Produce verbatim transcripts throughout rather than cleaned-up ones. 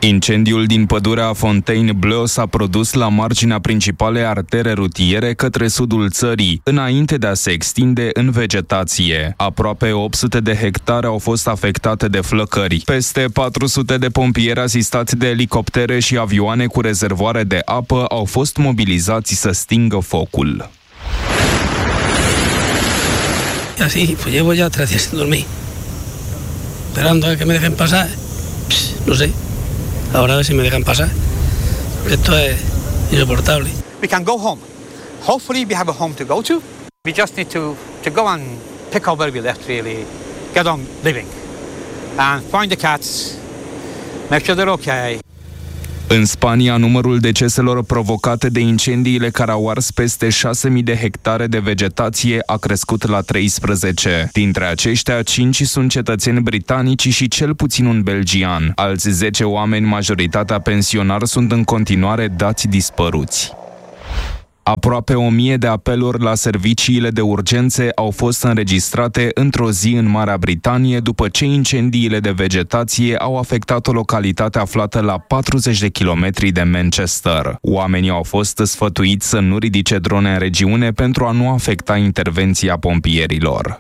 Incendiul din pădurea Fontainebleau s-a produs la marginea principalei artere rutiere către sudul țării, înainte de a se extinde în vegetație. Aproape opt sute de hectare au fost afectate de flăcări. Peste patru sute de pompieri asistați de elicoptere și avioane cu rezervoare de apă au fost mobilizați să stingă focul. Así, pues llevo ya tres días sin dormir, esperando a que me dejen pasar. Pss, no sé. Ahora a ver si me dejan pasar. Esto es insoportable. We can go home. Hopefully we have a home to go to. We just need to, to go and pick up where we left, really. Get on living. And find the cats. Make sure they're okay. În Spania, numărul deceselor provocate de incendiile care au ars peste șase mii de hectare de vegetație a crescut la treisprezece. Dintre aceștia, cinci sunt cetățeni britanici și cel puțin un belgian. Alți zece oameni, majoritatea pensionari, sunt în continuare dați dispăruți. Aproape o mie de apeluri la serviciile de urgențe au fost înregistrate într-o zi în Marea Britanie după ce incendiile de vegetație au afectat o localitate aflată la patruzeci de kilometri de Manchester. Oamenii au fost sfătuiți să nu ridice drone în regiune pentru a nu afecta intervenția pompierilor.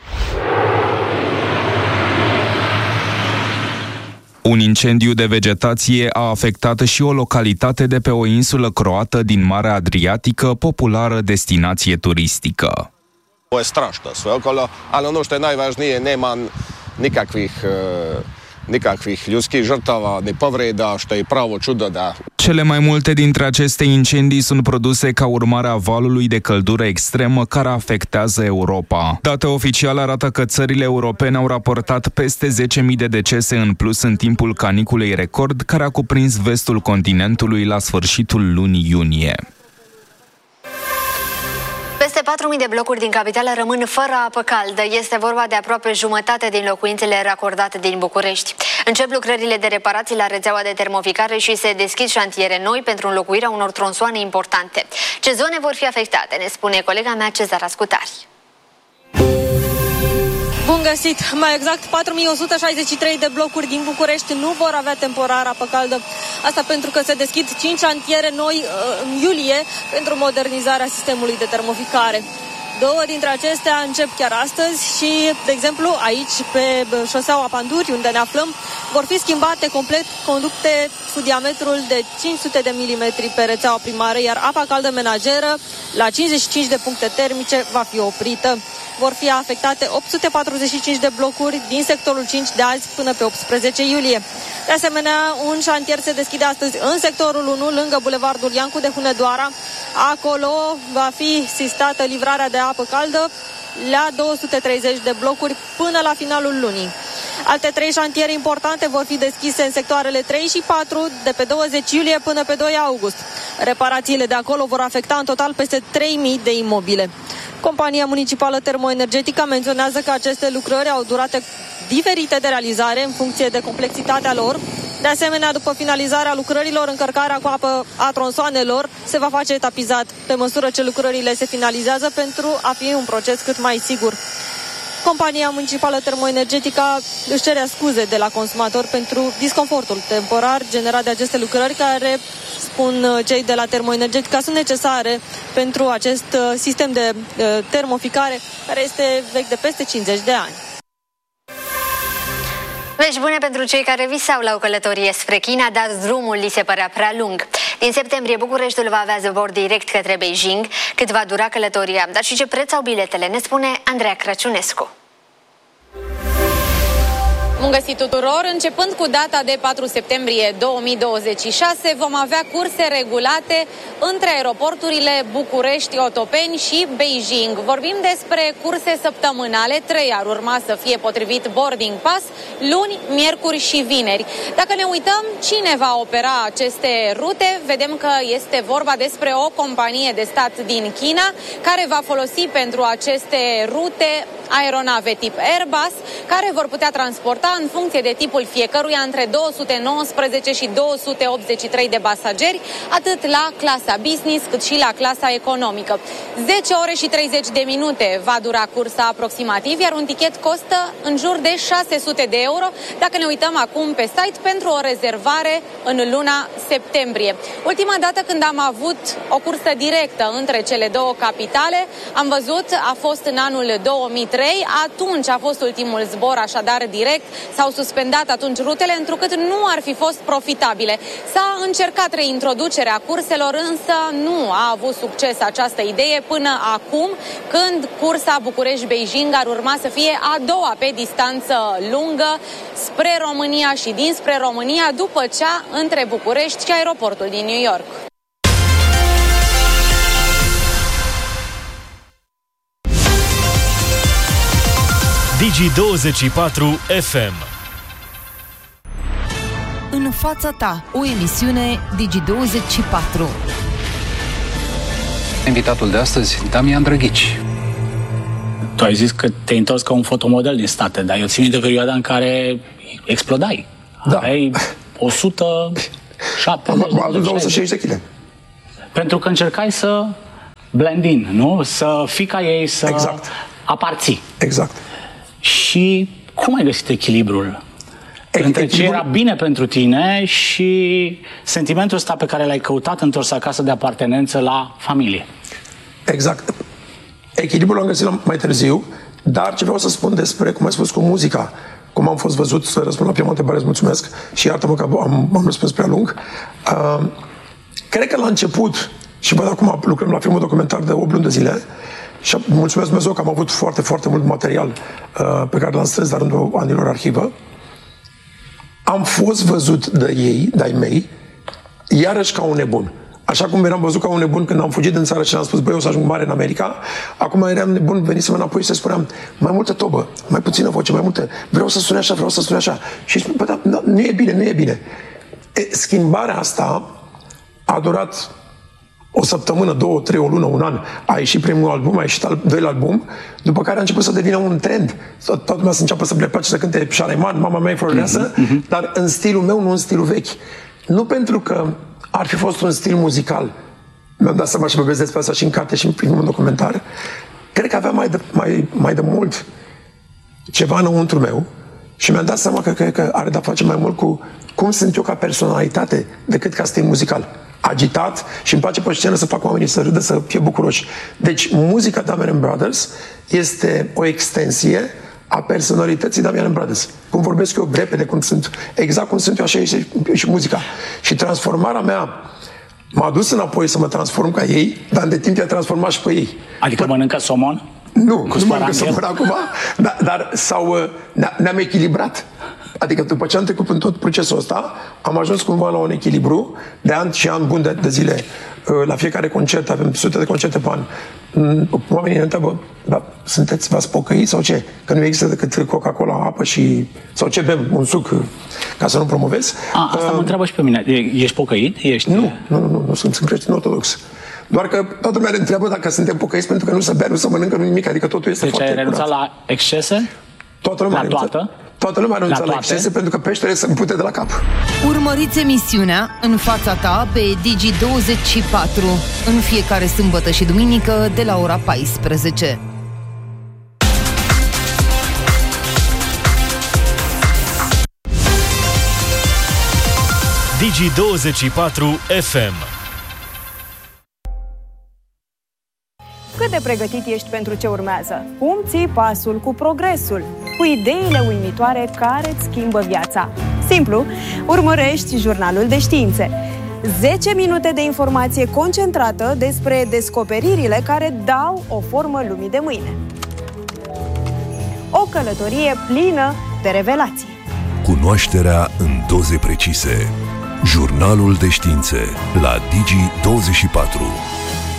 Un incendiu de vegetație a afectat și o localitate de pe o insulă croată din Marea Adriatică, populară destinație turistică. To je strašno sve okolo, ali ono što je najvažnije, nema nikakvih nikakvih ljudskih žrtava ni povreda, što je pravo čudo da. Cele mai multe dintre aceste incendii sunt produse ca urmare a valului de căldură extremă care afectează Europa. Date oficiale arată că țările europene au raportat peste zece mii de decese în plus în timpul caniculei record care a cuprins vestul continentului la sfârșitul lunii iunie. Peste patru mii de blocuri din capitală rămân fără apă caldă. Este vorba de aproape jumătate din locuințele racordate din București. Încep lucrările de reparații la rețeaua de termoficare și se deschid șantiere noi pentru înlocuirea unor tronsoane importante. Ce zone vor fi afectate, ne spune colega mea Cezara Scutari. Bun găsit! Mai exact, patru mii o sută șaizeci și trei de blocuri din București nu vor avea temporar apă caldă. Asta pentru că se deschid cinci șantiere noi în iulie pentru modernizarea sistemului de termoficare. Două dintre acestea încep chiar astăzi și, de exemplu, aici, pe șoseaua Panduri, unde ne aflăm, vor fi schimbate complet conducte cu diametrul de cinci sute de milimetri pe rețeaua primară, iar apa caldă menageră, la cincizeci și cinci de puncte termice, va fi oprită. Vor fi afectate opt sute patruzeci și cinci de blocuri din sectorul cinci de azi până pe optsprezece iulie. De asemenea, un șantier se deschide astăzi în sectorul unu, lângă bulevardul Iancu de Hunedoara. Acolo va fi sistată livrarea de apă caldă la două sute treizeci de blocuri până la finalul lunii. Alte trei șantiere importante vor fi deschise în sectoarele trei și patru de pe douăzeci iulie până pe doi august. Reparațiile de acolo vor afecta în total peste trei mii de imobile. Compania Municipală Termoenergetică menționează că aceste lucrări au durate diferite de realizare în funcție de complexitatea lor. De asemenea, după finalizarea lucrărilor, încărcarea cu apă a tronsoanelor se va face etapizat pe măsură ce lucrările se finalizează pentru a fi un proces cât mai sigur. Compania Municipală Termoenergetică își cere scuze de la consumator pentru disconfortul temporar generat de aceste lucrări care, spun cei de la Termoenergetica, sunt necesare pentru acest sistem de termoficare care este vechi de peste cincizeci de ani. Vești bune pentru cei care visau la o călătorie spre China, dar drumul li se părea prea lung. Din septembrie, Bucureștiul va avea zbor direct către Beijing. Cât va dura călătoria, dar și ce preț au biletele, ne spune Andreea Crăciunescu. Bun găsit tuturor! Începând cu data de patru septembrie două mii douăzeci și șase, vom avea curse regulate între aeroporturile București, Otopeni și Beijing. Vorbim despre curse săptămânale, trei ar urma să fie potrivit boarding pass, luni, miercuri și vineri. Dacă ne uităm cine va opera aceste rute, vedem că este vorba despre o companie de stat din China care va folosi pentru aceste rute aeronave tip Airbus, care vor putea transporta în funcție de tipul fiecăruia între două sute nouăsprezece și două sute optzeci și trei de pasageri, atât la clasa business cât și la clasa economică. zece ore și treizeci de minute va dura cursa aproximativ, iar un tichet costă în jur de șase sute de euro, dacă ne uităm acum pe site pentru o rezervare în luna septembrie. Ultima dată când am avut o cursă directă între cele două capitale, am văzut, a fost în anul două mii trei, atunci a fost ultimul zbor, așadar direct, s-au suspendat atunci rutele, întrucât nu ar fi fost profitabile. S-a încercat reintroducerea curselor, însă nu a avut succes această idee până acum, când cursa București-Beijing ar urma să fie a doua pe distanță lungă spre România și dinspre România, după cea între București și aeroportul din New York. Digi douăzeci și patru F M. În fața ta, o emisiune Digi douăzeci și patru. Invitatul de astăzi, Damian Drăghici. Tu ai zis că te-ai întors ca un fotomodel din state, dar eu țin minte perioada în care explodai. Da. Aveai o sută șaptezeci am adus două sute șaizeci de kilograme. Pentru că încercai să blend in, nu? Să fii ca ei, să exact. aparții. Exact. Și cum ai găsit echilibrul între ce era bine pentru tine și sentimentul ăsta pe care l-ai căutat întors acasă de apartenență la familie? Exact. Echilibrul l-am găsit mai târziu, dar ce vreau să spun despre, cum ai spus, cu muzica, cum am fost văzut, să răspund la prima întrebare, îți mulțumesc și iartă-mă că am, am răspuns prea lung. Uh, cred că la început, și văd acum lucrăm la filmul documentar de opt luni de zile, și mulțumesc Dumnezeu că am avut foarte, foarte mult material uh, pe care l-am strâns la rândul anilor arhivă. Am fost văzut de ei, de-ai mei, iarăși ca un nebun. Așa cum eram văzut ca un nebun când am fugit din țară și le-am spus, băi, o să ajung mare în America, acum eram nebun, venisem înapoi și se spuneam, mai multă tobă, mai puțină voce, mai multă, vreau să sune așa, vreau să sune așa. Și spun, bă, da, nu e bine, nu e bine. E, schimbarea asta a durat o săptămână, două, trei, o lună, un an. A ieșit primul album, a ieșit al doilea album, după care a început să devină un trend. Toată lumea să înceapă să le place să cânte Șareman, Mama mea e floreasă, mm-hmm. dar în stilul meu, nu în stilul vechi. Nu pentru că ar fi fost un stil muzical. Mi-am dat seama și vorbesc despre asta și în carte și în primul documentar. Cred că avea mai de, mai, mai de mult ceva înăuntru meu și mi-am dat seama că, că, că are de-a face mai mult cu cum sunt eu ca personalitate decât ca stil muzical. Agitat și îmi place pe scenă să fac oamenii să râdă, să fie bucuroși. Deci, muzica Damian Brothers este o extensie a personalității Damian Brothers. Cum vorbesc eu repede, cum sunt, exact cum sunt eu, așa și, și muzica. Și transformarea mea m-a dus înapoi să mă transform ca ei, dar de timp i-a transformat și pe ei. Adică P- mănâncă somon? Nu, nu mănâncă somon acum, dar, dar sau, ne- ne-am echilibrat. Adică după ce am trecut în tot procesul ăsta, am ajuns cumva la un echilibru de ani și ani buni de, de zile. La fiecare concert, avem sute de concerte pe an. Oamenii ne întreabă, da, sunteți, v-ați pocăit sau ce? Că nu există decât Coca-Cola, apă și... sau ce bem, un suc, ca să nu promovez. A, asta uh, mă întreabă și pe mine. Ești pocăit? Ești... Nu, nu, nu, nu, nu sunt, sunt creștin ortodox. Doar că toată lumea ne întreabă dacă suntem pocăiți pentru că nu se bea, nu se mănâncă, nu nimic, adică totul este deci foarte curat. Deci ai renunțat la excese? Toată lumea la toată? Toată lumea renunță la, la excese pentru că peștele se împute de la cap. Urmăriți emisiunea În fața ta pe Digi douăzeci și patru în fiecare sâmbătă și duminică de la ora paisprezece. Digi douăzeci și patru F M. Cât de pregătit ești pentru ce urmează? Cum ții pasul cu progresul? Cu ideile uimitoare care îți schimbă viața? Simplu, urmărești Jurnalul de Științe. zece minute de informație concentrată despre descoperirile care dau o formă lumii de mâine. O călătorie plină de revelații. Cunoașterea în doze precise. Jurnalul de Științe la Digi douăzeci și patru.